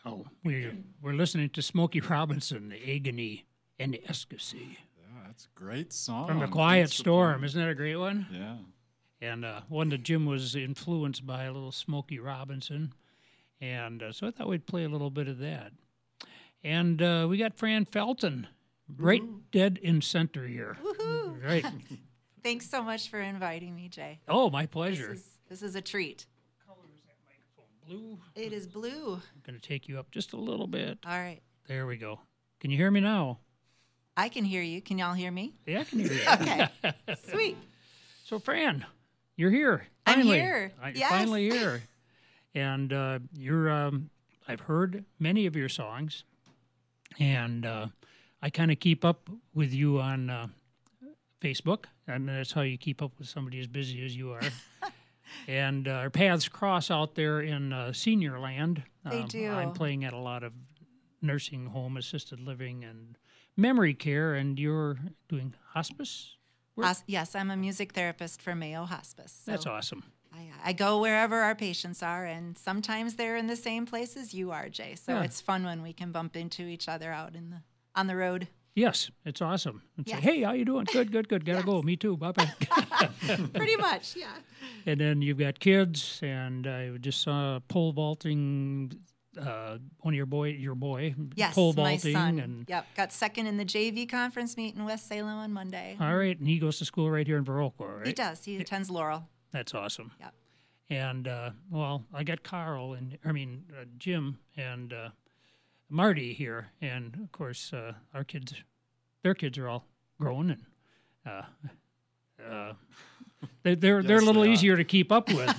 Oh, we're listening to Smokey Robinson, the Agony and the Ecstasy. Yeah, that's a great song. From The Quiet Thanks for Storm. playing. Isn't that a great one? Yeah. And one that Jim was influenced by, a little Smokey Robinson. And so I thought we'd play a little bit of that. And we got Fran Felton, right dead in center here. Woohoo! Right. Thanks so much for inviting me, Jay. Oh, my pleasure. This is a treat. What color is that microphone? Blue? It is blue. I'm going to take you up just a little bit. All right. There we go. Can you hear me now? I can hear you. Can y'all hear me? Yeah, I can hear you. Okay. Sweet. So, Fran, you're here. I'm Finally. here. Yes. Finally here. And you're, I've heard many of your songs, and I kind of keep up with you on Facebook. I mean, that's how you keep up with somebody as busy as you are. And our paths cross out there in senior land. They do. I'm playing at a lot of nursing home, assisted living, and memory care, and you're doing hospice work? Yes, I'm a music therapist for Mayo Hospice. So That's awesome. I go wherever our patients are, and sometimes they're in the same place as you are, Jay. So Yeah. it's fun when we can bump into each other out on the road. Yes, it's awesome. And Yes. say, hey, how you doing? Good. Gotta Yes. go. Me too. Bye-bye. Pretty much, yeah. And then you've got kids, and I just saw pole vaulting, one of your boy, Yes, pole my vaulting. son. And Yep, got second in the JV conference meet in West Salem on Monday. all right, and he goes to school right here in Viroqua, right? He does. He attends Laurel. That's awesome. Yep. And, well, I got Jim and Marty here. And, of course, their kids are all grown, and they're a Yes, little they are. easier to keep up with.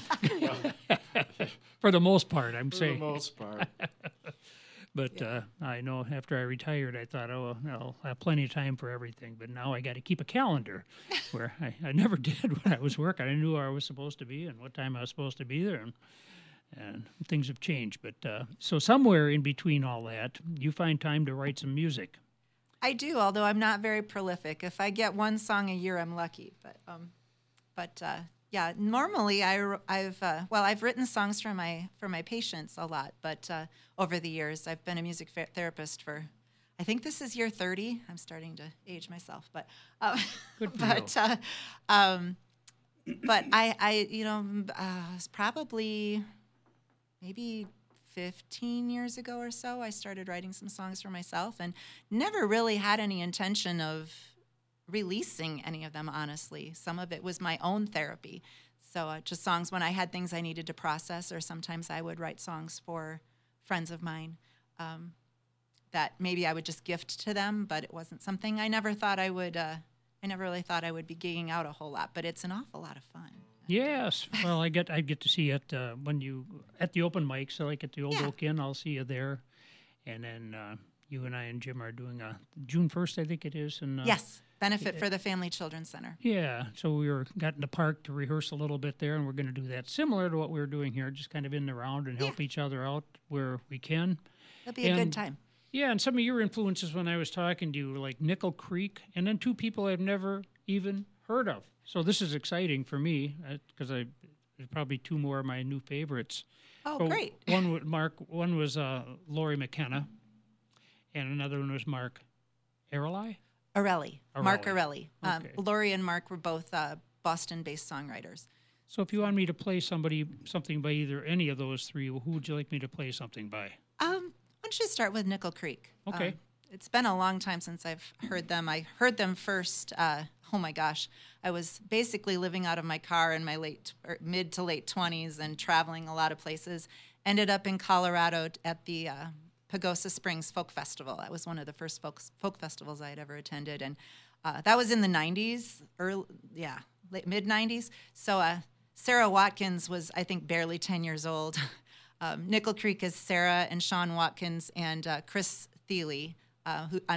For the most part, I'm For the saying. most part. But I know after I retired, I thought, oh, I'll have plenty of time for everything. But now I got to keep a calendar where I never did when I was working. I knew where I was supposed to be and what time I was supposed to be there. And things have changed. But so somewhere in between all that, you find time to write some music. I do, although I'm not very prolific. If I get one song a year, I'm lucky. But yeah, normally I've written songs for my patients a lot. But over the years, I've been a music therapist for, I think this is year 30. I'm starting to age myself, but Good for you. but I it's probably maybe 15 years ago or so, I started writing some songs for myself and never really had any intention of releasing any of them, honestly. Some of it was my own therapy. So just songs when I had things I needed to process, or sometimes I would write songs for friends of mine that maybe I would just gift to them, but it wasn't something I never thought I would, I never really thought I would be gigging out a whole lot, but it's an awful lot of fun. Yes. Well, I get to see it when you at the open mics, like at the Old Oak Inn. I'll see you there, and then you and I and Jim are doing June 1st, I think it is. And Yes, benefit for the Family Children's Center. yeah. So we got in the park to rehearse a little bit there, and we're going to do that similar to what we were doing here, just kind of in the round and help each other out where we can. It'll be a good time. Yeah, and some of your influences when I was talking to you, were like Nickel Creek, and then two people I've never even heard of. So this is exciting for me because there's probably two more of my new favorites. Oh, So great. One was Laurie McKenna, and another one was Mark Areli. Areli. Mark Areli. Areli. Okay. Lori and Mark were both Boston-based songwriters. So if you want me to play something by either any of those three, who would you like me to play something by? Why don't you start with Nickel Creek? Okay. It's been a long time since I've heard them. I heard them first. Oh my gosh, I was basically living out of my car in my mid to late 20s and traveling a lot of places. Ended up in Colorado at the Pagosa Springs Folk Festival. That was one of the first folk festivals I had ever attended, and that was in the 90s, mid 90s. So Sarah Watkins was, I think, barely 10 years old. Nickel Creek is Sarah and Sean Watkins and Chris Thiele, who